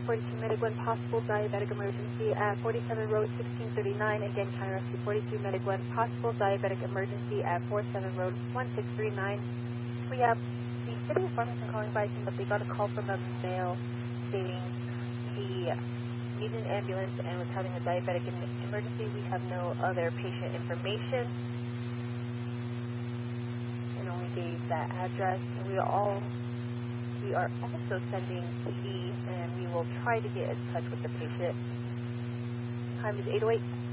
42 Medigwen, possible diabetic emergency at 47 Road 1639. Again, counter rescue 42 Medigwen, possible diabetic emergency at 47 Road 1639. We have the city of Farmington calling by saying that they got a call from a male stating he needed an ambulance and was having a diabetic emergency. We have no other patient information and only gave that address. And we are also sending PD, and we will try to get in touch with the patient. Time is 8:08.